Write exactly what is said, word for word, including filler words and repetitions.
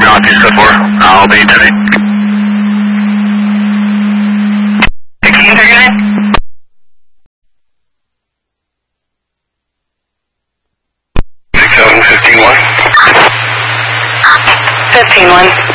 Northeast code four. I'll be today. sixteen, take it in. six seven, fifteen one. fifteen one.